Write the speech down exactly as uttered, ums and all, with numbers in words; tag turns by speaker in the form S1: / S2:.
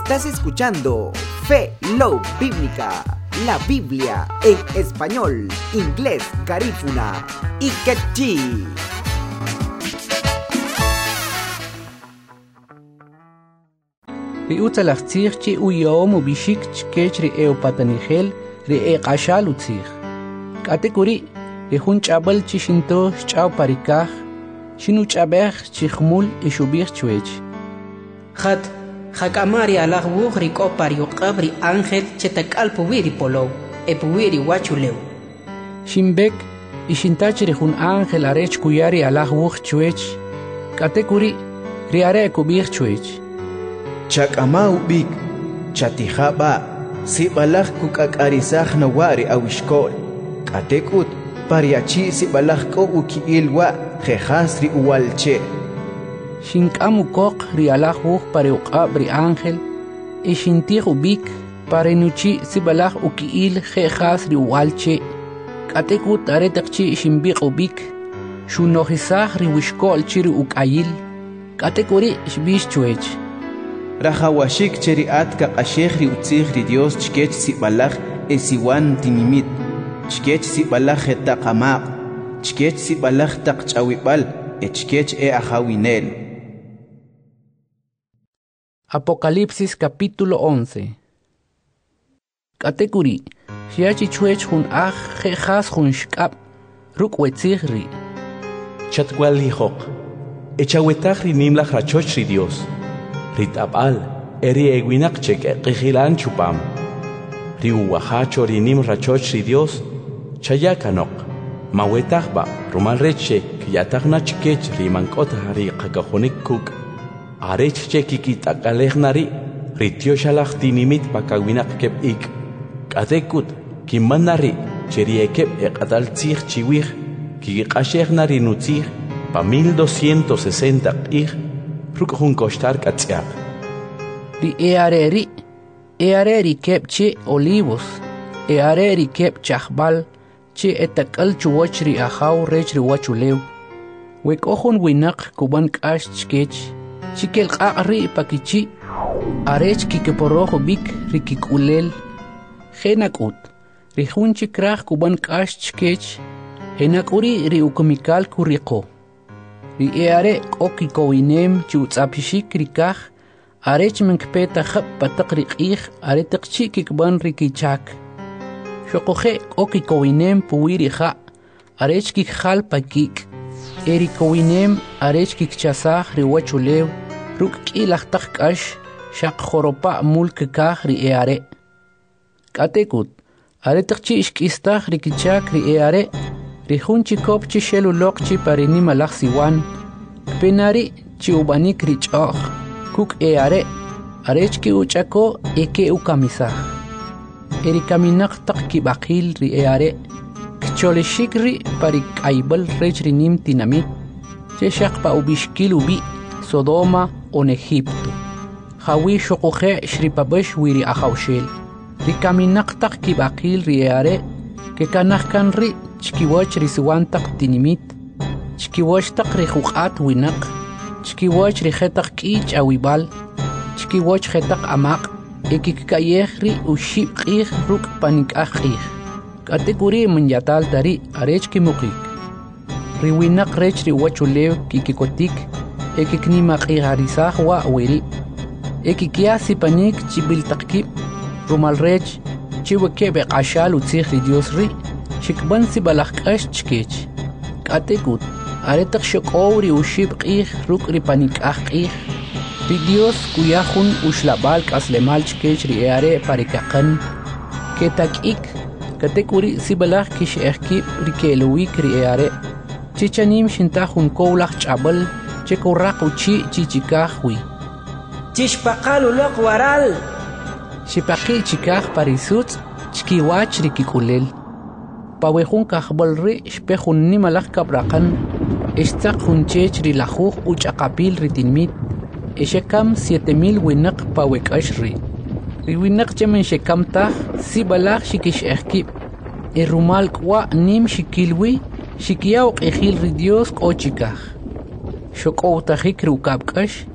S1: Estás escuchando Fe Love Bíblica, la Biblia en español, inglés, garífuna y quechí.
S2: Riuta lachtzir chi uyom ubishik chkech ri eopatanigel ri eqashal utzir. Katekuri ri hun chabal chi shinto chau parikaj shinu chabej chi khmul ishubir chwech.
S3: Khat Hakamari alag wugri kopar yuqabri ángel chetakal puwiri polo e puwiri wachuleu.
S2: Shimbek ishintach ri hun ángel arech kuyari alag wug chwech. Katekuri ri are kubir chwech.
S4: Chakama ubik chatijaba si balaj kukakarisaj na wari awishkol katekut pariachi si balaj ko ukiilwa jejasri uwalche.
S2: Shinkamu kok ri alaj wug pare uqab ri ángel e shintir ubik pare nuchi si balaj ukiil jejas ri uwalche katekut aretakchi shimbiq ubik shunojisaj ri wishkol chiri ukayil katekuri shbish chwech.
S4: Rajawashik cheriat ka qashekh ri utzig ri Dios chkech si balaj esiwan tinimit chkech si balaj taqamaq chkech si balaj taqchawibal e chkech e ajawinel.
S2: Apocalipsis capítulo once. Katekuri shiachi chwech hun aj jejas hun shkab ruk wetzigri
S5: chatwal hijok echawetaj ri nimlaj rachoch ri Dios Ritabal, eri eguinak chek eqijilan chupam. Riu wahacho rinim rachoch ri Dios, chayakanok. Mawetajba, rumal reche, kiyatagna chikech rimankota hari qakajonik kuk. Arechche kikitakalejnari, ritio shalach tinimit pakawinak kep ik. Katekut, kimanari, cheriekep eqatal tzig chiwig, kikiqashejnari nutzig, pa mil doscientos sesenta ik. Ruk hun kostar katsiak.
S2: Ri eareri, eareri kep che olivos, eareri kep chahbal, che etakal chuwach ri ahaw rech ri wachuleu. Wek ohun winak kuban kash chkech, chikel qaqri pakichi, arech kikeporojo bik ri kikulel. Henakut, ri hun chikraj kuban kash chkech, henakuri ri ukumikal kuriko. Ri eare koki kowinem chutzapishik rikaj arech menkpeta khab patak riqih aretak chikik ban rikichak shokoje koki kowinem puwiri kha arech kik khal pakik eri kowinem arech kik chasaj riwachulew ruk kilaj tak kash shaq khoropa mulk kaj ri eare katekut aretak chi ishkistaj rikichak ri eare Rihun chikop chi shelu lok chi parini malak siwan. Penari chi ubanik richoch. Kuk e are. Arech ki uchako eke ukamisah. Eri kaminak tak ki bakil ri e are. Kchole shikri parik aibal rech rinim tinamit. Cheshak pa ubishkil ubi Sodoma on Egipto. Hawi shokohe shripabash wiri ahawshel. Ri kaminak tak ki bakil ri e are. Ke kanahkan ri Chkiwach risiwantak tinimit, chkiwach tak rihuqat winak, chkiwach rihetak kich awibal, chkiwach hetak amak, ekikayehri ushib qih ruk panik ahih. Katekuri menyatal dari arech kimukik. Riwinak rech riwachulew kikikotik, ekiknima qiharisah wa wiri. Ekikiasi panik chibil takip, rumal rech, chiwekebe qashal utzih ri Dios ri. Shikban si balak kash chkech. Katekut, aretak shokowri ushib qih ruk ripanik ah qih. Ri Dios kuyahun ushlabal kaslemal chkech ri eare parikakan. Ketak ik, katekuri si balak kish ehkip ri kelowik ri eare. Chichanim shintahun kowlak chabal, chekorak uchi chichikahwi.
S3: Chishpaqal ulok waral.
S2: Shipaqi chikah parisut, chkiwach ri kikulel. Pawehun kahbal ri shpehun ni malak kabrakan estak hun chech ri lajuj uchaqapil ri tinmit eshekam siete mil winak pawek ashri ri winak chemen shekam taj si balak shikish ehkib e rumal kwa nim shikilwi shikiyaw qihil ri Dios kochikaj shokowtajik ri ukabkash